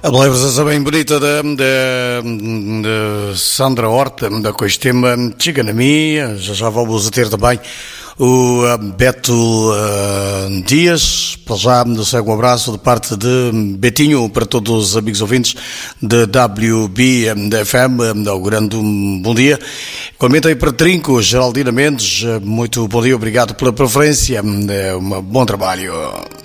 A palavra bem bonita de Sandra Horta, com este tema Chega na Minha. Já vamos a ter também o Beto Dias. Para já, um abraço de parte de Betinho para todos os amigos ouvintes de WBFM. Um grande bom dia. Igualmente aí para Trinco, Geraldina Mendes, muito bom dia, obrigado pela preferência. Um bom trabalho.